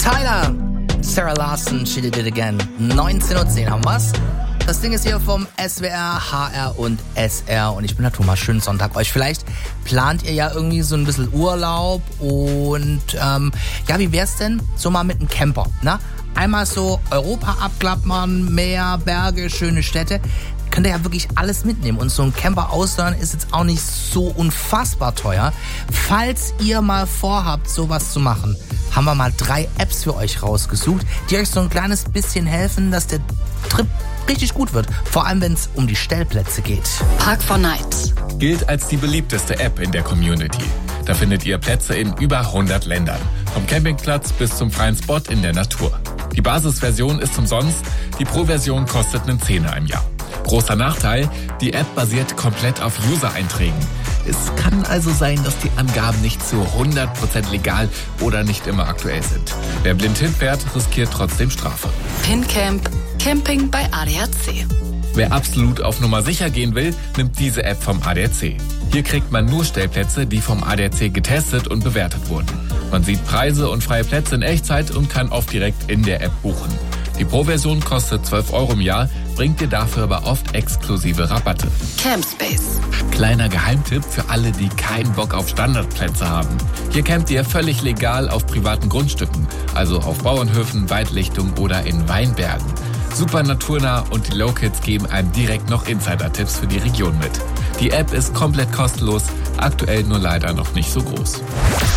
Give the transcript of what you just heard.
Tyler, Sarah Larson, She Did It Again. 19:10 Uhr haben wir's. Das Ding ist hier vom SWR, HR und SR und ich bin der Thomas. Schönen Sonntag euch. Vielleicht plant ihr ja irgendwie so ein bisschen Urlaub und wie wär's denn so mal mit einem Camper, ne? Einmal so Europa abklappern, Meer, Berge, schöne Städte. Könnt ihr ja wirklich alles mitnehmen. Und so ein Camper ausleihen ist jetzt auch nicht so unfassbar teuer. Falls ihr mal vorhabt, sowas zu machen, haben wir mal 3 Apps für euch rausgesucht, die euch so ein kleines bisschen helfen, dass der Trip richtig gut wird. Vor allem, wenn es um die Stellplätze geht. Park4Night gilt als die beliebteste App in der Community. Da findet ihr Plätze in über 100 Ländern. Vom Campingplatz bis zum freien Spot in der Natur. Die Basisversion ist umsonst, die Pro-Version kostet einen Zehner im Jahr. Großer Nachteil, die App basiert komplett auf User-Einträgen. Es kann also sein, dass die Angaben nicht zu 100% legal oder nicht immer aktuell sind. Wer blind hinfährt, riskiert trotzdem Strafe. PinCamp, Camping bei ADAC. Wer absolut auf Nummer sicher gehen will, nimmt diese App vom ADAC. Hier kriegt man nur Stellplätze, die vom ADAC getestet und bewertet wurden. Man sieht Preise und freie Plätze in Echtzeit und kann oft direkt in der App buchen. Die Pro-Version kostet 12 € im Jahr, bringt dir dafür aber oft exklusive Rabatte. Campspace. Kleiner Geheimtipp für alle, die keinen Bock auf Standardplätze haben. Hier campt ihr völlig legal auf privaten Grundstücken, also auf Bauernhöfen, Waldlichtungen oder in Weinbergen. Super naturnah und die Locals geben einem direkt noch Insider-Tipps für die Region mit. Die App ist komplett kostenlos, aktuell nur leider noch nicht so groß.